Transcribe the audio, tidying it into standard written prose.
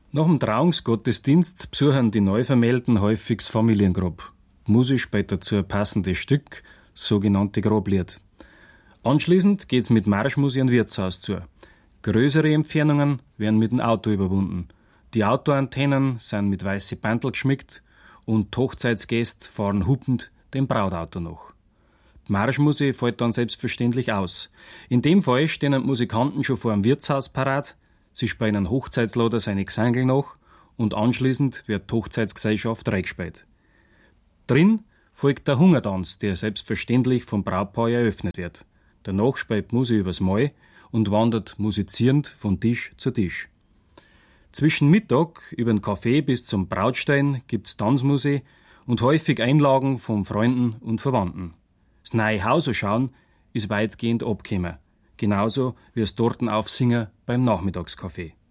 Nach dem Trauungsgottesdienst besuchen die Neuvermählten häufig das Familiengrab. Die Musik spielt dazu ein passendes Stück, sogenannte Grablied. Anschließend geht's mit Marschmusik ein Wirtshaus zu. Größere Entfernungen werden mit dem Auto überwunden. Die Autoantennen sind mit weiße Bandel geschmückt und die Hochzeitsgäste fahren hupend dem Brautauto nach. Die Marschmusik fällt dann selbstverständlich aus. In dem Fall stehen die Musikanten schon vor dem Wirtshaus parat, sie spielen einen Hochzeitslader seine Gesangel nach und anschließend wird die Hochzeitsgesellschaft reingespielt. Drin folgt der Hungertanz, der selbstverständlich vom Brautpaar eröffnet wird. Danach spielt die Musik übers Maul und wandert musizierend von Tisch zu Tisch. Zwischen Mittag über den Kaffee bis zum Brautstein gibt's Tanzmusik und häufig Einlagen von Freunden und Verwandten. Das neue Haus schauen ist weitgehend abgekommen, genauso wie das Dorten aufsingen beim Nachmittagskaffee.